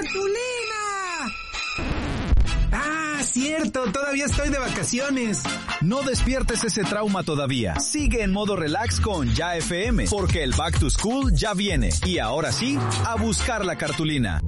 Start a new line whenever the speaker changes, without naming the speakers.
¡Cartulina! ¡Ah, cierto! Todavía estoy de vacaciones.
No despiertes ese trauma todavía. Sigue en modo relax con Ya FM, porque el Back to School ya viene. Y ahora sí, a buscar la cartulina.